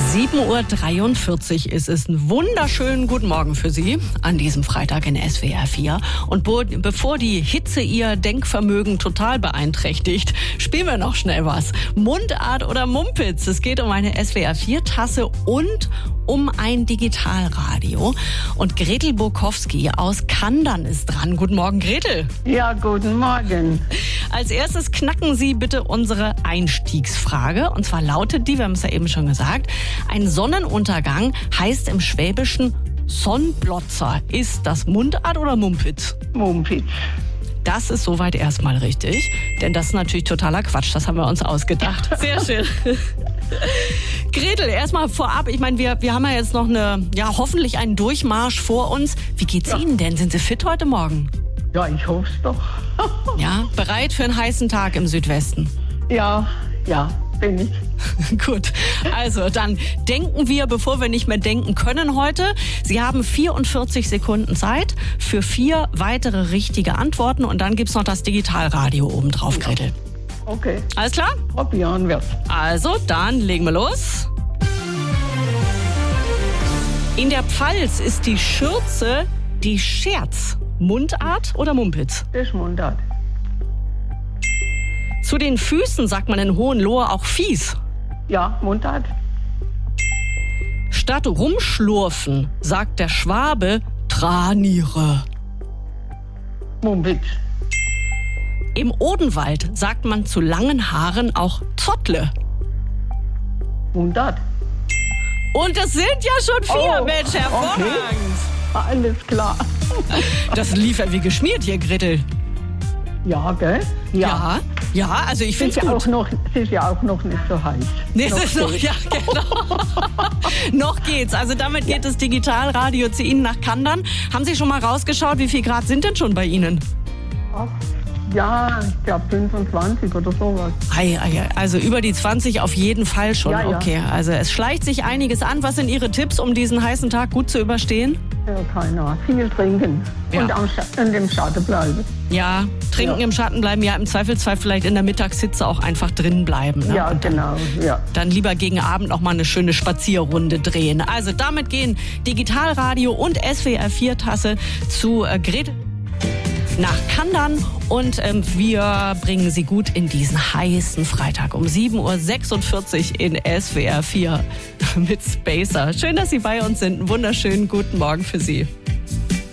7:43 Uhr ist es. Einen wunderschönen guten Morgen für Sie an diesem Freitag in SWR 4. Und bevor die Hitze Ihr Denkvermögen total beeinträchtigt, spielen wir noch schnell was. Mundart oder Mumpitz? Es geht um eine SWR 4-Tasse und um ein Digitalradio. Und Gretel Burkowski aus Kandern ist dran. Guten Morgen, Gretel. Ja, guten Morgen. Als erstes knacken Sie bitte unsere Einstiegsfrage. Und zwar lautet die, wir haben es ja eben schon gesagt, ein Sonnenuntergang heißt im Schwäbischen Sonnblotzer. Ist das Mundart oder Mumpitz? Mumpitz. Das ist soweit erstmal richtig, denn das ist natürlich totaler Quatsch. Das haben wir uns ausgedacht. Sehr schön. Gretel, erstmal vorab, ich meine, wir haben ja jetzt noch hoffentlich einen Durchmarsch vor uns. Wie geht's Ihnen denn? Sind Sie fit heute Morgen? Ja, ich hoffe es doch. Ja, bereit für einen heißen Tag im Südwesten? Ja, bin ich. Gut, also dann denken wir, bevor wir nicht mehr denken können heute. Sie haben 44 Sekunden Zeit für 4 weitere richtige Antworten und dann gibt's noch das Digitalradio obendrauf, Gretel. Okay. Alles klar? Probieren wir. Also, dann legen wir los. In der Pfalz ist die Schürze die Scherz. Mundart oder Mumpitz? Das ist Mundart. Zu den Füßen sagt man in Hohenlohe auch Fies. Ja, Mundart. Statt rumschlurfen sagt der Schwabe Traniere. Mumpitz. Im Odenwald sagt man zu langen Haaren auch Zottle. Mundart. Und es sind ja schon 4, Mensch, hervorragend. Okay. Alles klar. Das lief ja wie geschmiert hier, Gretel. Ja, gell? Ja, also ich finde es gut. Es ist ja auch noch nicht so heiß. Nee, es ist noch, ja, genau. Noch geht's. Also damit geht das Digitalradio zu Ihnen nach Kandern. Haben Sie schon mal rausgeschaut, wie viel Grad sind denn schon bei Ihnen? Ach, ja, ich glaube 25 oder sowas. Also über die 20 auf jeden Fall schon. Ja. Okay, also es schleicht sich einiges an. Was sind Ihre Tipps, um diesen heißen Tag gut zu überstehen? Ja, keine Ahnung. Viel trinken Ja. und im Schatten bleiben. Ja, trinken, im Schatten bleiben, ja, im Zweifelsfall vielleicht in der Mittagshitze auch einfach drin bleiben. Ne? Ja, genau, ja. Dann lieber gegen Abend noch mal eine schöne Spazierrunde drehen. Also damit gehen Digitalradio und SWR 4-Tasse zu Gretel nach Kandern und wir bringen Sie gut in diesen heißen Freitag um 7:46 Uhr in SWR 4 mit Spacer. Schön, dass Sie bei uns sind. Einen wunderschönen guten Morgen für Sie.